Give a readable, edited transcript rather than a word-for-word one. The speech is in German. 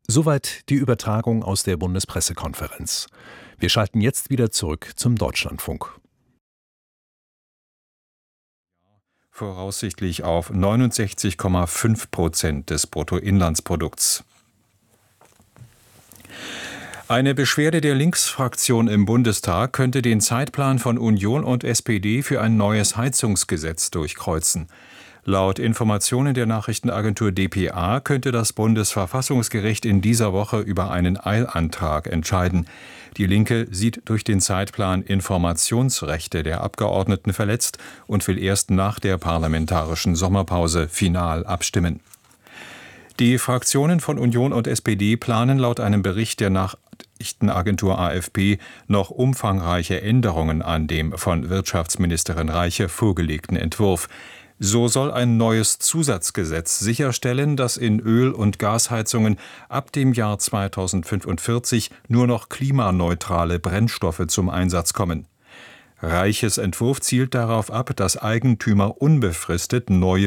Soweit die Übertragung aus der Bundespressekonferenz. Wir schalten jetzt wieder zurück zum Deutschlandfunk. Voraussichtlich auf 69,5% des Bruttoinlandsprodukts. Eine Beschwerde der Linksfraktion im Bundestag könnte den Zeitplan von Union und SPD für ein neues Heizungsgesetz durchkreuzen. Laut Informationen der Nachrichtenagentur dpa könnte das Bundesverfassungsgericht in dieser Woche über einen Eilantrag entscheiden. Die Linke sieht durch den Zeitplan Informationsrechte der Abgeordneten verletzt und will erst nach der parlamentarischen Sommerpause final abstimmen. Die Fraktionen von Union und SPD planen laut einem Bericht der Nachrichtenagentur AFP noch umfangreiche Änderungen an dem von Wirtschaftsministerin Reiche vorgelegten Entwurf. So soll ein neues Zusatzgesetz sicherstellen, dass in Öl- und Gasheizungen ab dem Jahr 2045 nur noch klimaneutrale Brennstoffe zum Einsatz kommen. Reiches Entwurf zielt darauf ab, dass Eigentümer unbefristet neue